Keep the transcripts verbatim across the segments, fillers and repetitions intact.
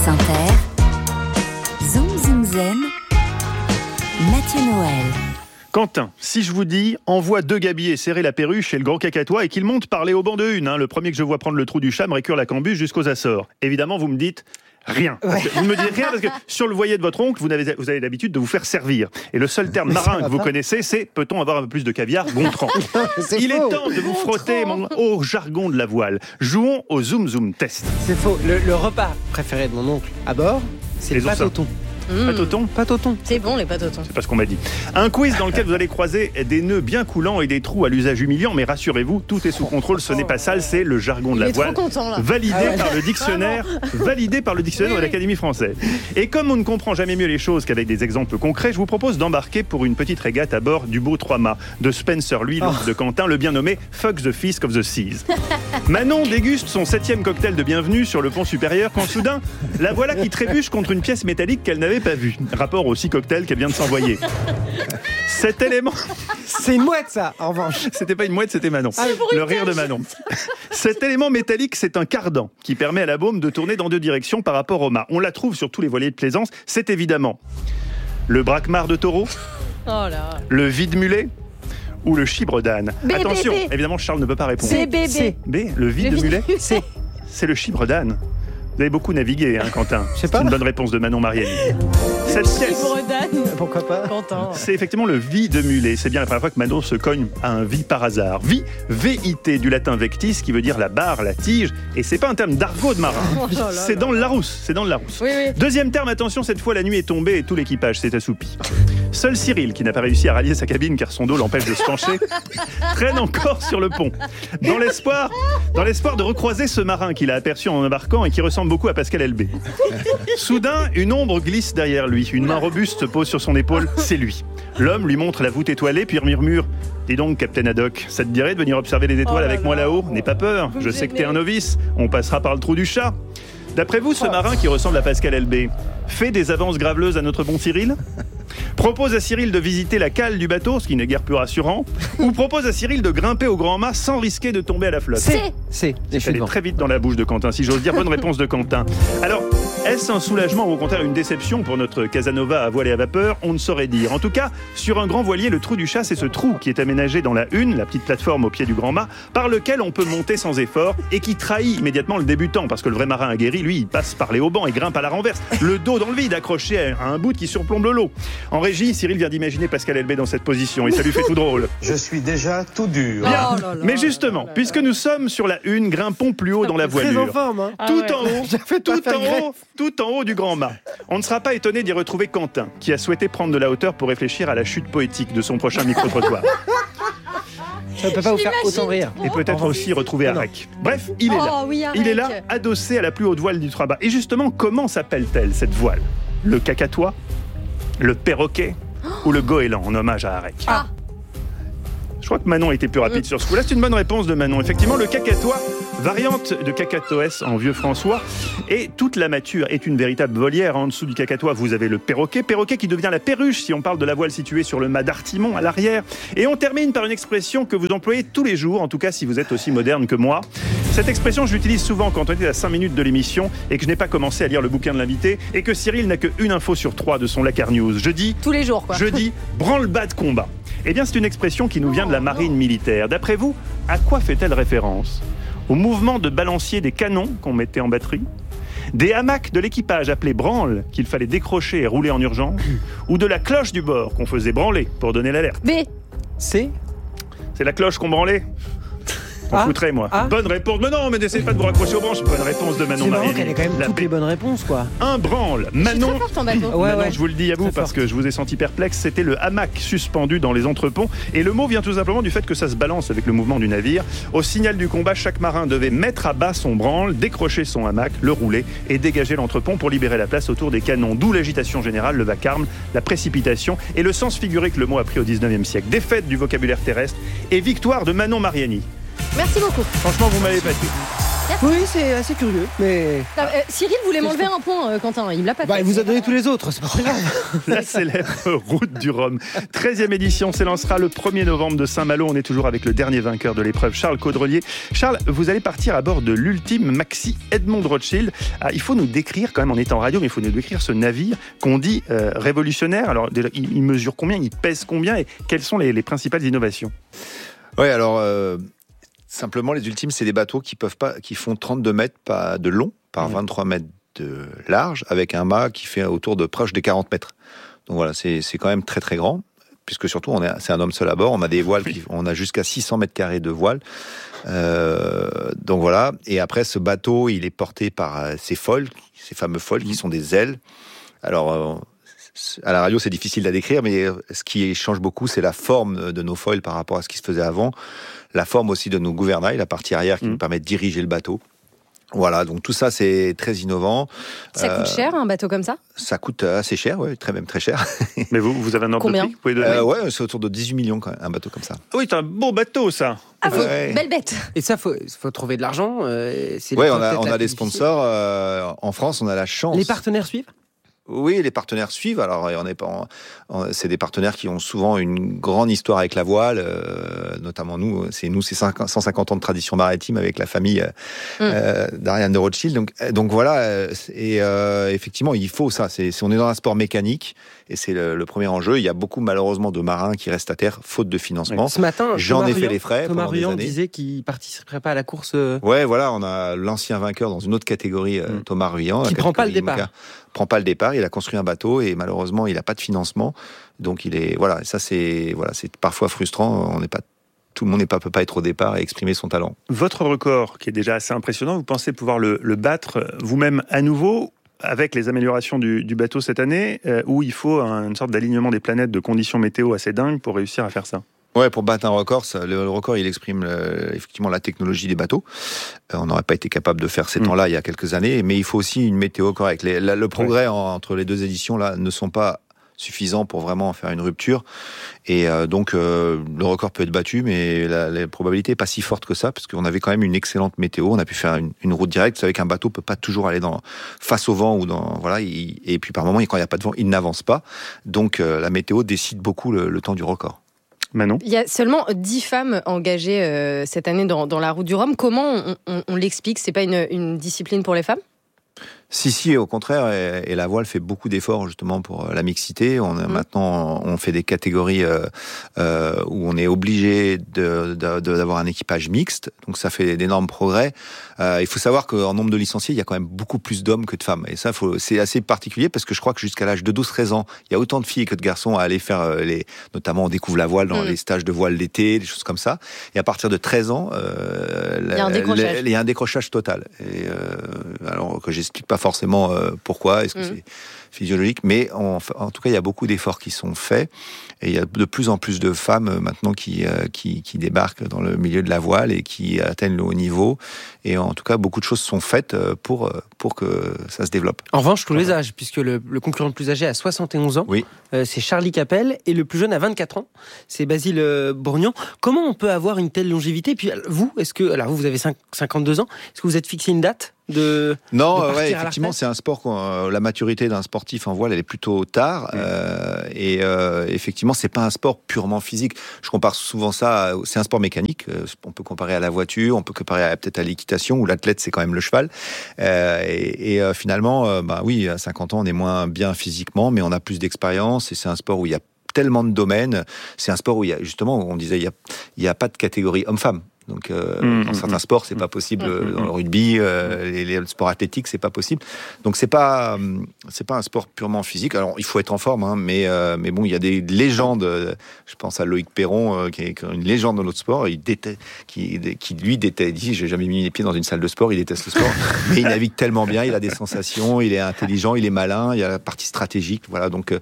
France Inter, Zoom Zoom Zen, Mathieu Noël. Quentin, si je vous dis envoie deux gabiers serrer la perruche et le gros cacatois et qu'ils montent parler au banc de une, hein, le premier que je vois prendre le trou du chat me récure la cambuse jusqu'aux Açores. Évidemment, vous me dites rien. Ouais. Vous ne me dites rien parce que sur le voilier de votre oncle, vous avez, vous avez l'habitude de vous faire servir. Et le seul terme marin que vous connaissez, c'est peut-on avoir un peu plus de caviar Gontran. C'est Il faux. est temps de vous frotter mon, au jargon de la voile. Jouons au Zoom Zoom Test. C'est faux. Le, le repas préféré de mon oncle à bord, c'est Les le pâte oursins. au thon. Mmh. Pâte au thon Pâte au thon. C'est bon, les pâtes au thon. C'est pas ce qu'on m'a dit. Un quiz dans lequel vous allez croiser des nœuds bien coulants et des trous à l'usage humiliant, mais rassurez-vous, tout est sous contrôle, ce n'est pas sale, c'est le jargon de Il la est trop voile. content, là. Validé Ah ouais. par le dictionnaire, validé par le dictionnaire Oui, de oui. l'Académie française. Et comme on ne comprend jamais mieux les choses qu'avec des exemples concrets, je vous propose d'embarquer pour une petite régate à bord du beau Trois-Mâts de Spencer, lui, l'oncle de Quentin, le bien nommé Fuck the Fisk of the Seas. Manon déguste son septième cocktail de bienvenue sur le pont supérieur quand soudain, la voilà qui trébuche contre une pièce métallique qu'elle n'avait pas vue. Rapport aux six cocktails qu'elle vient de s'envoyer. Cet élément... C'est une mouette, ça, en revanche. C'était pas une mouette, c'était Manon. Le rire de Manon. Cet élément métallique, c'est un cardan qui permet à la baume de tourner dans deux directions par rapport au mât. On la trouve sur tous les voiliers de plaisance. C'est évidemment le braquemar de taureau, Oh là. le vide-mulet ou le chibre d'âne. B, B, Attention, B. évidemment, Charles ne peut pas répondre. C'est bébé. C'est- B, le vide-mulet, C'est. c'est le chibre d'âne. Vous avez beaucoup navigué, hein, Quentin. Je sais C'est pas. une bonne réponse de Manon Mariani. Cette pièce... Chibre d'âne. Pourquoi pas? Content. C'est effectivement le vi de mulet. C'est bien la première fois que Manon se cogne à un vi par hasard. Vi, V I T, du latin vectis, qui veut dire la barre, la tige. Et c'est pas un terme d'argot de marin. Oh là là C'est là dans le là. Larousse. C'est dans le Larousse. Oui, oui. Deuxième terme, attention, cette fois la nuit est tombée et tout l'équipage s'est assoupi. Seul Cyril, qui n'a pas réussi à rallier sa cabine car son dos l'empêche de se pencher, traîne encore sur le pont. Dans l'espoir, dans l'espoir de recroiser ce marin qu'il a aperçu en embarquant et qui ressemble beaucoup à Pascal Elbé. Soudain, une ombre glisse derrière lui. Une main robuste se pose sur son épaule. C'est lui. L'homme lui montre la voûte étoilée, puis murmure « Dis donc, Captain Haddock, ça te dirait de venir observer les étoiles Oh là avec moi là. là-haut ? N'aie pas peur, Vous je me sais que t'es gênez. un novice, on passera par le trou du chat. » D'après vous, ce marin qui ressemble à Pascal Elbé fait des avances graveleuses à notre bon Cyril ? Propose à Cyril de visiter la cale du bateau, ce qui n'est guère plus rassurant, ou propose à Cyril de grimper au grand mât sans risquer de tomber à la flotte. C'est. C'est. Je suis Elle est devant. très vite dans la bouche de Quentin, si j'ose dire. Bonne réponse de Quentin. Alors, est-ce un soulagement ou au contraire une déception pour notre Casanova à voile et à vapeur ? On ne saurait dire. En tout cas, sur un grand voilier, le trou du chat, c'est ce trou qui est aménagé dans la hune, la petite plateforme au pied du grand mât, par lequel on peut monter sans effort et qui trahit immédiatement le débutant, parce que le vrai marin aguerri, lui, il passe par les haubans et grimpe à la renverse, le dos dans le vide, accroché à un bout qui surplombe le lot. En régie, Cyril vient d'imaginer Pascal Elbé dans cette position et ça lui fait tout drôle. Je suis déjà tout dur. Bien. Oh là là Mais là justement, là là. puisque nous sommes sur la hune, grimpons plus haut dans la Très en voilure. forme, hein. Ah Tout ouais. en haut, J'ai fait de pas tout faire en greffe. haut, tout en haut du grand mât. On ne sera pas étonné d'y retrouver Quentin, qui a souhaité prendre de la hauteur pour réfléchir à la chute poétique de son prochain micro-trottoir. Ça ne peut pas vous faire autant rire. Et peut-être aussi retrouver Non, non. Arec. Bref, il est là. Oh oui, Il est là, Arec. adossé à la plus haute voile du Trois-Mâts. Et justement, comment s'appelle-t-elle, cette voile ? Le cacatois ? Le perroquet ? Ou le goéland, en hommage à Arec ? Ah. Je crois que Manon était plus rapide sur ce coup-là. C'est une bonne réponse de Manon. Effectivement, le cacatois, variante de cacatoès en vieux François, et toute la mâture est une véritable volière. En dessous du cacatois, vous avez le perroquet. Perroquet qui devient la perruche si on parle de la voile située sur le mât d'Artimon à l'arrière. Et on termine par une expression que vous employez tous les jours, en tout cas si vous êtes aussi moderne que moi. Cette expression, je l'utilise souvent quand on est à cinq minutes de l'émission et que je n'ai pas commencé à lire le bouquin de l'invité et que Cyril n'a qu'une info sur trois de son Lacar News. Je dis... Tous les jours, quoi. Je dis branle-bas de combat. Eh bien, c'est une expression qui nous vient de la marine militaire. D'après vous, à quoi fait-elle référence ? Au mouvement de balancier des canons qu'on mettait en batterie ? Des hamacs de l'équipage appelés branle qu'il fallait décrocher et rouler en urgence ? Ou de la cloche du bord qu'on faisait branler pour donner l'alerte ? B. C'est. C'est la cloche qu'on branlait ? On Ah. foutrait, moi. Ah. Bonne réponse. Mais non, mais n'essayez pas de vous raccrocher aux branches. Bonne réponse de Manon C'est marrant Mariani. qu'elle ait quand même La toutes paix. les bonnes réponses, quoi. Un branle. Je suis Manon... très forte en bateau. Ouais, Manon, ouais. je vous le dis à vous Très parce forte. que je vous ai senti perplexe, c'était le hamac suspendu dans les entreponts et le mot vient tout simplement du fait que ça se balance avec le mouvement du navire. Au signal du combat, chaque marin devait mettre à bas son branle, décrocher son hamac, le rouler et dégager l'entrepont pour libérer la place autour des canons. D'où l'agitation générale, le vacarme, la précipitation et le sens figuré que le mot a pris au dix-neuvième siècle. Défaite du vocabulaire terrestre et victoire de Manon Mariani. Merci beaucoup. Franchement, vous m'avez battu. Oui, c'est assez curieux, mais... Ah, euh, Cyril voulait m'enlever un point, euh, Quentin. Il me l'a pas Bah, fait. il vous a donné tous les autres, c'est pas très grave. La célèbre Route du Rhum. treizième édition s'élancera le premier novembre de Saint-Malo. On est toujours avec le dernier vainqueur de l'épreuve, Charles Caudrelier. Charles, vous allez partir à bord de l'ultime Maxi Edmond Rothschild. Ah, il faut nous décrire, quand même, on est en radio, mais il faut nous décrire ce navire qu'on dit euh, révolutionnaire. Alors, il, il mesure combien, il pèse combien et quelles sont les, les principales innovations ? Oui, alors... Euh... Simplement, les ultimes, c'est des bateaux qui peuvent pas, qui font trente-deux mètres de long par mmh. vingt-trois mètres de large, avec un mât qui fait autour de proche des quarante mètres. Donc voilà, c'est, c'est quand même très très grand, puisque surtout on est, c'est un homme seul à bord. On a des voiles, qui, on a jusqu'à six cents mètres carrés de voiles. Euh, donc voilà. Et après, ce bateau, il est porté par ces foils, ces fameux foils qui sont des ailes. Alors euh, à la radio, c'est difficile à décrire, mais ce qui change beaucoup, c'est la forme de nos foils par rapport à ce qui se faisait avant. La forme aussi de nos gouvernails, la partie arrière qui mmh. nous permet de diriger le bateau. Voilà, donc tout ça, c'est très innovant. Ça coûte euh, cher, un bateau comme ça ? Ça coûte assez cher, oui, très même très cher. Mais vous, vous avez un ordre Combien ? de prix que vous pouvez donner ? euh, Ouais, c'est autour de dix-huit millions, quand même, un bateau comme ça. Ah oui, c'est un beau bateau, ça. Ah, vous, ouais. Belle bête. Et ça, il faut, faut trouver de l'argent. Euh, c'est oui, on a, on a des sponsors. Euh, en France, on a la chance. Les partenaires suivent ? Oui, les partenaires suivent. Alors, on est pas, on, c'est des partenaires qui ont souvent une grande histoire avec la voile, euh, notamment nous. C'est nous, c'est cent cinquante ans de tradition maritime avec la famille euh, mm. euh, d'Ariane de Rothschild. Donc, donc voilà. Et euh, effectivement, il faut ça. C'est, c'est, on est dans un sport mécanique et c'est le, le premier enjeu. Il y a beaucoup malheureusement de marins qui restent à terre faute de financement. Ce matin, j'en ai Ryan, fait les frais. Thomas Ryan disait qu'il participerait pas à la course. Euh... Ouais, voilà. On a l'ancien vainqueur dans une autre catégorie, euh, mm. Thomas Ryan, qui prend pas le départ. Moka, prend pas le départ. Il a construit un bateau et malheureusement, il n'a pas de financement. Donc, il est voilà. Ça, c'est voilà, c'est parfois frustrant. On n'est pas tout le monde n'est pas peut pas être au départ et exprimer son talent. Votre record, qui est déjà assez impressionnant, vous pensez pouvoir le, le battre vous-même à nouveau avec les améliorations du, du bateau cette année, euh, où il faut un, une sorte d'alignement des planètes, de conditions météo assez dingues pour réussir à faire ça? Ouais, pour battre un record, ça, le, le record, il exprime euh, effectivement la technologie des bateaux. Euh, on n'aurait pas été capable de faire ces mmh. temps-là il y a quelques années, mais il faut aussi une météo correcte. Les, la, le progrès ouais. en, entre les deux éditions là ne sont pas suffisants pour vraiment faire une rupture. Et euh, donc, euh, le record peut être battu, mais la, la probabilité n'est pas si forte que ça, parce qu'on avait quand même une excellente météo. On a pu faire une, une route directe. Vous savez qu'un bateau peut pas toujours aller dans, face au vent ou dans, voilà. Il, et puis, par moment, quand il n'y a pas de vent, il n'avance pas. Donc, euh, la météo décide beaucoup le, le temps du record. Manon ? Il y a seulement dix femmes engagées euh, cette année dans, dans la route du Rhum. Comment on, on, on l'explique ? C'est pas une, une discipline pour les femmes ? Si, si, au contraire, et, et la voile fait beaucoup d'efforts justement pour la mixité. On a, mmh. Maintenant, on fait des catégories euh, euh, où on est obligé de, de, de, d'avoir un équipage mixte, donc ça fait d'énormes progrès. Euh, il faut savoir qu'en nombre de licenciés, il y a quand même beaucoup plus d'hommes que de femmes. Et ça, faut, c'est assez particulier parce que je crois que jusqu'à l'âge de douze treize ans, il y a autant de filles que de garçons à aller faire les... Notamment, on découvre la voile dans mmh. les stages de voile d'été, des choses comme ça. Et à partir de treize ans, euh, il y a un décrochage, la, il y a un décrochage total. Et, euh, alors que j'explique pas forcément euh, pourquoi, est-ce que mmh. c'est physiologique, mais en, en tout cas, il y a beaucoup d'efforts qui sont faits et il y a de plus en plus de femmes euh, maintenant qui, euh, qui, qui débarquent dans le milieu de la voile et qui atteignent le haut niveau. Et en tout cas, beaucoup de choses sont faites pour, pour que ça se développe. En revanche, tous les âges, puisque le, le concurrent le plus âgé a soixante et onze ans, oui. euh, c'est Charlie Capel, et le plus jeune a vingt-quatre ans, c'est Basile euh, Bourgnon. Comment on peut avoir une telle longévité ? Et puis vous, est-ce que, alors vous, vous avez cinquante-deux ans, est-ce que vous êtes fixé une date de Non, de ouais, effectivement, c'est un sport, euh, la maturité d'un sportif en voile, elle est plutôt tard. Mmh. Euh, et euh, effectivement, c'est pas un sport purement physique. Je compare souvent ça, à, c'est un sport mécanique. On peut comparer à la voiture, on peut comparer à, peut-être à l'équitation, où l'athlète, c'est quand même le cheval. Euh, et et euh, finalement, euh, bah oui, à cinquante ans, on est moins bien physiquement, mais on a plus d'expérience. Et c'est un sport où il y a tellement de domaines. C'est un sport où il y a, justement, on disait, il y a, il y a pas de catégorie homme-femme. Donc, euh, mmh, dans certains mmh. sports, c'est pas possible. Mmh. Dans le rugby, euh, les, les sports athlétiques, c'est pas possible. Donc, c'est pas, c'est pas un sport purement physique. Alors, il faut être en forme, hein, mais, euh, mais bon, il y a des légendes. Je pense à Loïc Perron, euh, qui est une légende dans notre sport, il déteste, qui, qui lui déteste. Il dit, j'ai jamais mis les pieds dans une salle de sport. Il déteste le sport, mais il navigue tellement bien. Il a des sensations, il est intelligent, il est malin. Il y a la partie stratégique. Voilà. Donc, euh,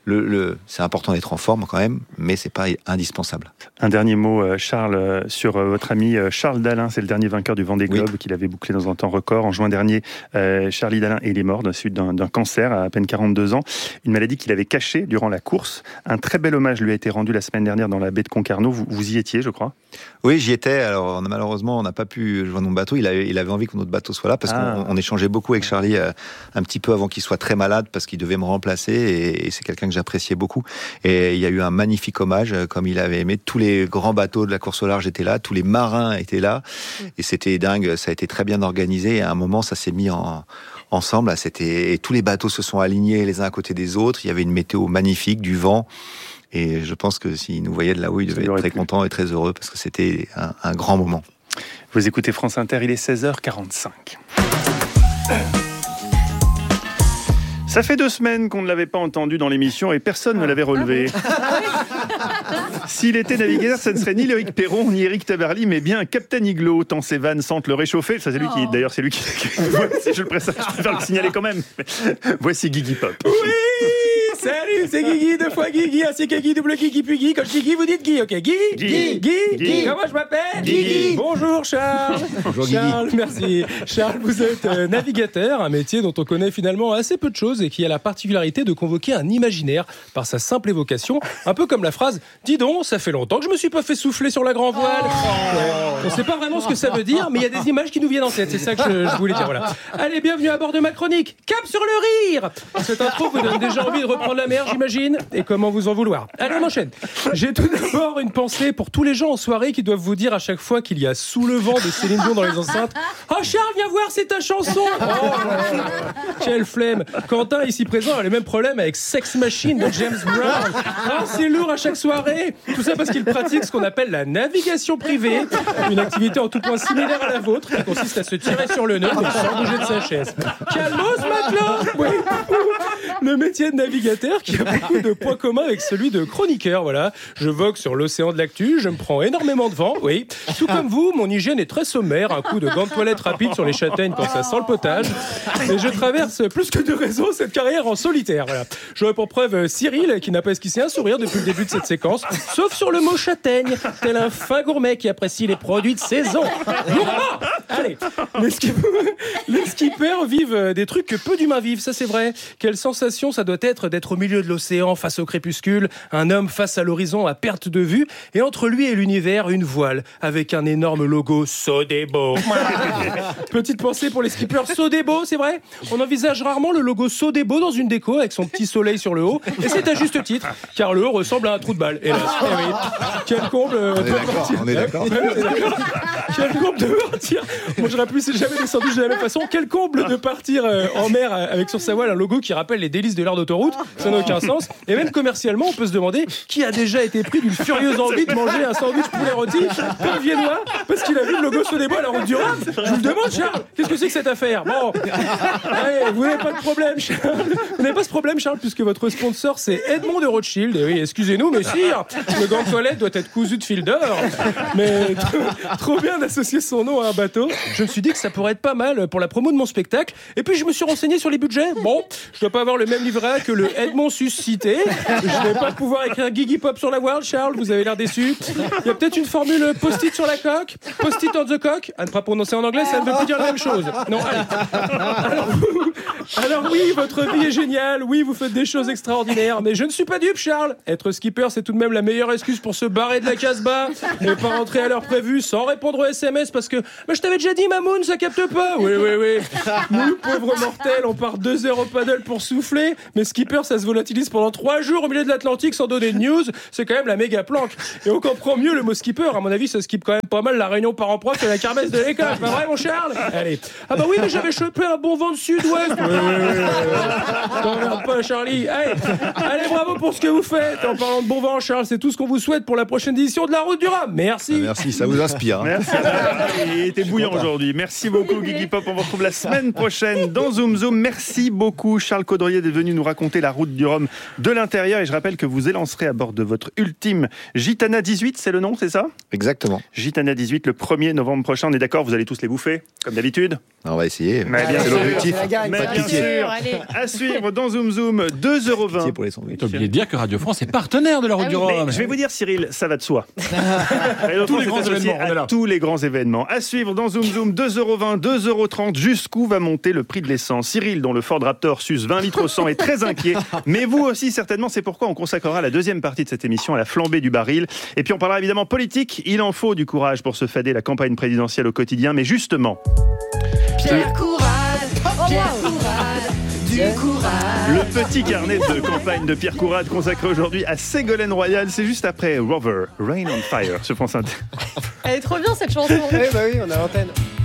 le, le, c'est important d'être en forme quand même, mais c'est pas indispensable. Un dernier mot, Charles, sur votre ami Charles Dalin. C'est le dernier vainqueur du Vendée Globe oui. qu'il avait bouclé dans un temps record. En juin dernier, euh, Charlie Dalin, et il est mort de la suite d'un, d'un cancer à à peine quarante-deux ans. Une maladie qu'il avait cachée durant la course. Un très bel hommage lui a été rendu la semaine dernière dans la baie de Concarneau. Vous, vous y étiez, je crois ? Oui, j'y étais. Alors, malheureusement, on n'a pas pu joindre mon bateau. Il avait, il avait envie que notre bateau soit là parce ah. qu'on on échangeait beaucoup avec Charlie euh, un petit peu avant qu'il soit très malade parce qu'il devait me remplacer et, et c'est quelqu'un que j'appréciais beaucoup. Et il y a eu un magnifique hommage, comme il avait aimé. Tous les grands bateaux de la course au large étaient là, tous les marins étaient là et c'était dingue. Ça a été très bien organisé. Et à un moment, ça s'est mis en ensemble. Là, c'était et tous les bateaux se sont alignés les uns à côté des autres. Il y avait une météo magnifique, du vent. Et je pense que s'il nous voyait de là-haut, il devait être très content et très heureux parce que c'était un, un grand moment. Vous écoutez France Inter, il est seize heures quarante-cinq. Ça fait deux semaines qu'on ne l'avait pas entendu dans l'émission et personne ne l'avait relevé. S'il était navigateur, ça ne serait ni Loïc Perron, ni Éric Tabarly, mais bien Captain Iglo, tant ses vannes sentent le réchauffer. Ça, c'est lui qui, d'ailleurs, c'est lui qui... si je le précise, je préfère le signaler quand même. Voici Guigui Pop. Oui, salut, c'est Guigui, deux fois Guigui, ainsi que Guy, double Guigui, puis Guy. Quand je dis Guy, vous dites Guy, ok? Guy, Guy, Guy, Guy. Comment je m'appelle? Guigui. Bonjour Charles. Bonjour Charles, Guigui. merci. Charles, vous êtes euh, navigateur, un métier dont on connaît finalement assez peu de choses et qui a la particularité de convoquer un imaginaire par sa simple évocation, un peu comme la phrase « Dis donc, ça fait longtemps que je me suis pas fait souffler sur la grand voile. Oh. » On ne sait pas vraiment ce que ça veut dire, mais il y a des images qui nous viennent en tête. C'est ça que je, je voulais dire. Voilà. Allez, bienvenue à bord de ma chronique. Cap sur le rire. Cette intro vous donne déjà envie de reprendre la mer, j'imagine. Et comment vous en vouloir? Allez, on enchaîne. J'ai tout d'abord une pensée pour tous les gens en soirée qui doivent vous dire à chaque fois qu'il y a Sous le vent de Céline Dion dans les enceintes. « Oh Charles, viens voir, c'est ta chanson. Oh, » Quelle flemme. Quentin, ici présent, a les mêmes problèmes avec Sex Machine de James Brown. Oh, c'est lourd à chaque soirée. Tout ça parce qu'il pratique ce qu'on appelle la navigation privée, une activité en tout point similaire à la vôtre qui consiste à se tirer sur le nœud sans bouger de sa chaise. Calmos, matelot. Oui. Le métier de navigateur qui a beaucoup de points communs avec celui de chroniqueur. Voilà, je vogue sur l'océan de l'actu, je me prends énormément de vent. Oui, tout comme vous, mon hygiène est très sommaire, un coup de gants de toilette rapide sur les châtaignes quand ça sent le potage. Et je traverse plus que de raison cette carrière en solitaire. Voilà. J'aurais pour preuve Cyril qui n'a pas esquissé un sourire depuis le début de cette séquence, sauf sur le mot châtaigne, tel un fin gourmet qui apprécie les produits de saison. Gourmand. Allez, les, skip... les skippers vivent des trucs que peu d'humains vivent, ça c'est vrai. Quelle sensation ça doit être d'être au milieu de l'océan face au crépuscule, un homme face à l'horizon à perte de vue, et entre lui et l'univers, une voile avec un énorme logo Sodebo. Petite pensée pour les skippers Sodebo, c'est vrai. On envisage rarement le logo Sodebo dans une déco avec son petit soleil sur le haut, et c'est à juste titre, car le haut ressemble à un trou de balle. Hélas. Eh oui. Quel comble on de est d'accord, partir. on est d'accord. Quel comble de partir. Bon, je rappelle, c'est jamais descendu de la même façon. Quel comble de partir euh, en mer avec sur sa voile un logo qui rappelle les délices de l'air d'autoroute. Ça n'a aucun sens. Et même commercialement, on peut se demander qui a déjà été pris d'une furieuse envie de manger un sandwich poulet rôti par viennois parce qu'il a vu le logo Sodebo à la route du Rhum. Je vous le demande, Charles, qu'est-ce que c'est que cette affaire? Bon, allez, vous n'avez pas de problème, Charles. Vous n'avez pas ce problème, Charles, puisque votre sponsor c'est Edmond de Rothschild. Et oui, excusez-nous, mais sire, le gant de toilette doit être cousu de fil d'or. Mais trop, trop bien d'associer son nom à un bateau. Je me suis dit que ça pourrait être pas mal pour la promo de mon spectacle. Et puis je me suis renseigné sur les budgets. Bon, je dois pas avoir le même livret A que le Edmond suscité. Je vais pas pouvoir écrire Guigui Pop sur la voile, Charles. Vous avez l'air déçu. Il y a peut-être une formule post-it sur la coque, post-it on the coque. À ne pas prononcer en anglais, ça ne veut plus dire la même chose. Non, allez. Alors, alors oui, votre vie est géniale. Oui, vous faites des choses extraordinaires. Mais je ne suis pas dupe, Charles. Être skipper, c'est tout de même la meilleure excuse pour se barrer de la Casbah et pas rentrer à l'heure prévue sans répondre aux S M S parce que bah, je t'avais déjà dit, Mamoun, ça capte pas. Oui, oui, oui. Nous, pauvres mortels, on part deux heures au paddle pour souffler. Mais skipper, ça se volatilise pendant trois jours au milieu de l'Atlantique sans donner de news. C'est quand même la méga planque. Et on comprend mieux le mot skipper. À mon avis, ça skip quand même pas mal la réunion parents-prof et la kermesse de l'école. Pas vrai, mon Charles? Allez. Ah bah oui, mais j'avais chopé un bon vent de sud-ouest. Oui, oui, oui. T'emmerdes pas, Charlie. Allez. Allez, bravo pour ce que vous faites. En parlant de bon vent, Charles, c'est tout ce qu'on vous souhaite pour la prochaine édition de la Route du Rhum. Merci. Ah, merci, ça vous inspire. Hein. Merci. Il était bouillant aujourd'hui. Merci beaucoup, Guigui Pop. On vous retrouve la semaine prochaine dans Zoom Zoom. Merci beaucoup, Charles Caudrelier, d'être venu nous raconter la Route du Rhum de l'intérieur. Et je rappelle que vous élancerez à bord de votre ultime Gitana dix-huit, c'est le nom, c'est ça? Exactement. Gitana dix-huit, le premier novembre prochain. On est d'accord, vous allez tous les bouffer, comme d'habitude? On va essayer. Mais bien c'est sûr. l'objectif. Mais bien Bien sûr. allez. À suivre dans Zoom Zoom, deux euros vingt. Pitié pour les sandwichs. T'as oublié de dire que Radio France est partenaire de la Route Ah du oui, Rhum. Mais je vais vous dire, Cyril, ça va de soi. Radio Tous les France grands est associé événements, on est à là. tous les grands événements. À suivre dans Zoom Zoom, deux euros vingt, deux euros trente. Jusqu'où va monter le prix de l'essence? Cyril, dont le Ford Raptor suce vingt litres au cent, est très inquiet. Mais vous aussi, certainement, c'est pourquoi on consacrera la deuxième partie de cette émission à la flambée du baril. Et puis on parlera évidemment politique. Il en faut du courage pour se fader la campagne présidentielle au quotidien. Mais justement, Pierre Courade, Pierre Courade, du courage. le petit carnet de campagne de Pierre Courade consacré aujourd'hui à Ségolène Royal, c'est juste après Rover, Rain on Fire sur France Inter. Elle est trop bien cette chanson. Eh bah oui, on a l'antenne.